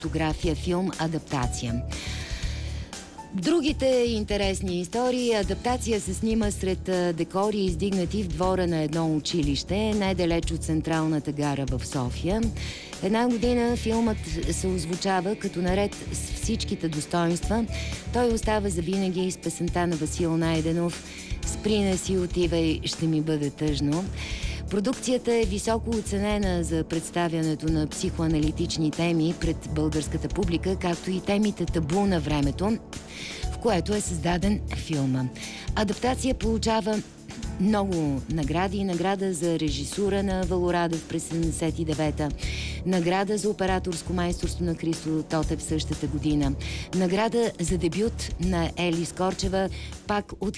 фотография, филм, адаптация. Другите интересни истории. Адаптация се снима сред декори, издигнати в двора на едно училище, най-далеч от централната гара в София. Една година филмът се озвучава, като наред с всичките достоинства, той остава завинаги с песента на Васил Найденов «Спри, не си отивай, ще ми бъде тъжно». Продукцията е високо оценена за представянето на психоаналитични теми пред българската публика, както и темите табу на времето, в което е създаден филма. Адаптация получава много награди. Награда за режисура на Вало Радев през 79-та. Награда за операторско майсторство на Христо Тотев същата година. Награда за дебют на Ели Скорчева пак от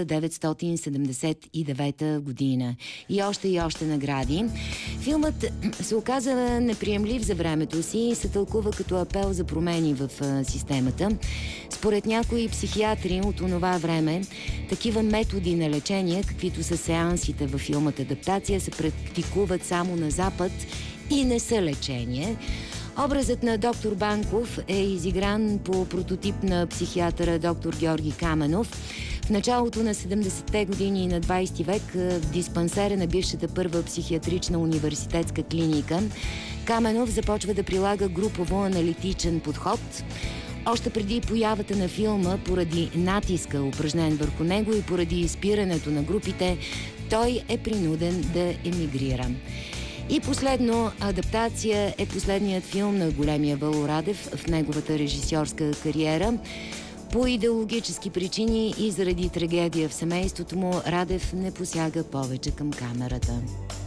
1979 година. И още награди. Филмът се оказа неприемлив за времето си и се тълкува като апел за промени в системата. Според някои психиатри от онова време, такива методи на лечение, каквито са сеансите във филмът адаптация, се практикуват само на Запад и не са лечение. Образът на доктор Банков е изигран по прототип на психиатъра доктор Георги Каменов. В началото на 70-те години на 20 век в диспансера на бившата първа психиатрична университетска клиника Каменов започва да прилага групово-аналитичен подход. Още преди появата на филма, поради натиска, упражнен върху него и поради изпирането на групите, той е принуден да емигрира. И последно, адаптация е последният филм на големия Вало Радев в неговата режисьорска кариера. По идеологически причини и заради трагедия в семейството му, Радев не посяга повече към камерата.